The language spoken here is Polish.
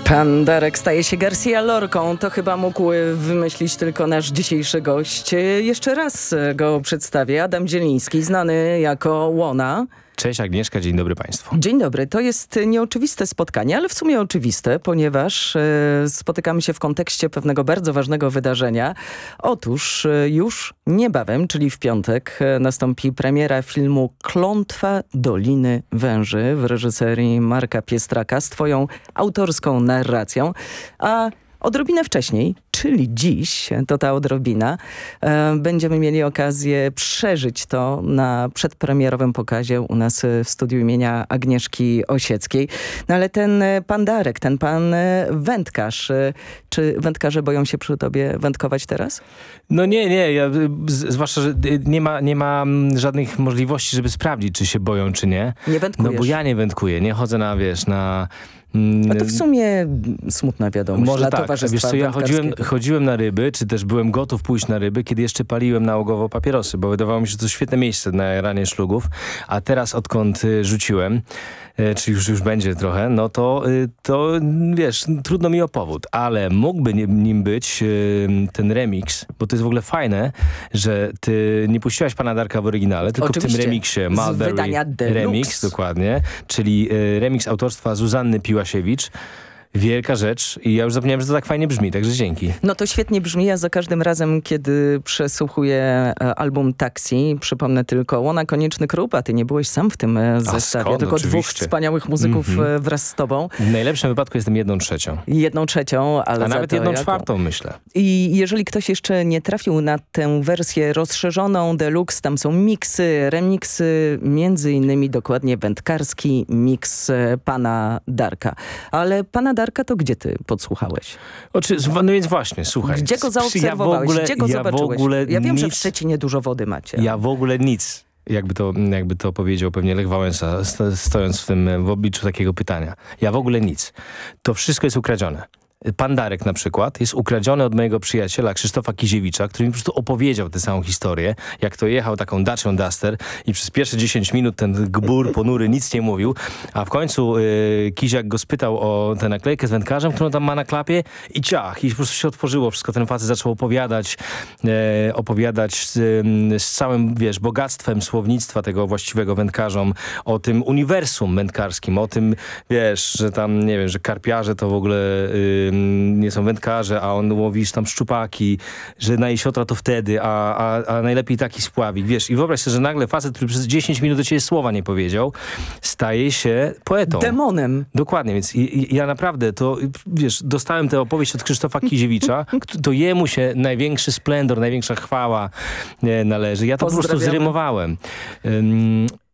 Pan Darek staje się Garcia Lorką. To chyba mógł wymyślić tylko nasz dzisiejszy gość. Jeszcze raz go przedstawię. Adam Zieliński, znany jako Łona. Cześć Agnieszka, dzień dobry Państwu. Dzień dobry. To jest nieoczywiste spotkanie, ale w sumie oczywiste, ponieważ spotykamy się w kontekście pewnego bardzo ważnego wydarzenia. Otóż już niebawem, czyli w piątek, nastąpi premiera filmu Klątwa Doliny Węży w reżyserii Marka Piestraka z twoją autorską narracją. A odrobinę wcześniej, czyli dziś, to ta odrobina, będziemy mieli okazję przeżyć to na przedpremierowym pokazie u nas w studiu imienia Agnieszki Osieckiej. No ale ten pan Darek, ten pan wędkarz, czy wędkarze boją się przy tobie wędkować teraz? No nie, zwłaszcza, że nie ma żadnych możliwości, żeby sprawdzić, czy się boją, czy nie. Nie wędkujesz? No bo ja nie wędkuję, nie chodzę na... A to w sumie smutna wiadomość Może dla tak, towarzystwa wiesz co, ja wędkarskiego. chodziłem na ryby, czy też byłem gotów pójść na ryby, kiedy jeszcze paliłem nałogowo papierosy, bo wydawało mi się, że to świetne miejsce na jaranie szlugów, a teraz odkąd rzuciłem, czy już będzie trochę, no to wiesz, trudno mi o powód, ale mógłby nim być ten remix, bo to jest w ogóle fajne, że ty nie puściłaś pana Darka w oryginale, tylko Oczywiście. w tym remiksie Mulberry Remix, dokładnie, czyli remix autorstwa Zuzanny Piłasiewicz. Wielka rzecz i ja już zapomniałem, że to tak fajnie brzmi, także dzięki. No to świetnie brzmi. Ja za każdym razem, kiedy przesłuchuję album Taxi, przypomnę tylko Łona Konieczny Krób, a ty nie byłeś sam w tym zestawie, skąd? tylko Oczywiście. dwóch wspaniałych muzyków wraz z tobą. W najlepszym wypadku jestem 1/3. 1/3, ale A za nawet to 1/4 myślę. I jeżeli ktoś jeszcze nie trafił na tę wersję rozszerzoną, deluxe, tam są miksy, remiksy, między innymi dokładnie wędkarski miks pana Darka. Ale pana Darka to gdzie ty podsłuchałeś? No więc właśnie, słuchaj. Gdzie go zaobserwowałeś? Gdzie go zobaczyłeś? Ja wiem, że w nic, Szczecinie dużo wody macie. Ja w ogóle nic. Jakby to powiedział pewnie Lech Wałęsa, stojąc w obliczu takiego pytania. Ja w ogóle nic. To wszystko jest ukradzione. Pan Darek na przykład jest ukradziony od mojego przyjaciela Krzysztofa Kiziewicza, który mi po prostu opowiedział tę całą historię, jak to jechał taką Dacią Duster i przez pierwsze 10 minut ten gbur ponury nic nie mówił, a w końcu Kiziak go spytał o tę naklejkę z wędkarzem, którą tam ma na klapie i ciach, i po prostu się otworzyło wszystko. Ten facet zaczął opowiadać z całym, wiesz, bogactwem słownictwa tego właściwego wędkarzom, o tym uniwersum wędkarskim, o tym, wiesz, że tam, nie wiem, że karpiarze to w ogóle nie są wędkarze, a on łowisz tam szczupaki, że na jesiotra to wtedy, a najlepiej taki spławik, wiesz. I wyobraź sobie, że nagle facet, który przez 10 minut do ciebie słowa nie powiedział, staje się poetą. Demonem. Dokładnie, więc ja naprawdę to, wiesz, dostałem tę opowieść od Krzysztofa Kiziewicza, to jemu się największy splendor, największa chwała należy. Ja to po prostu zrymowałem.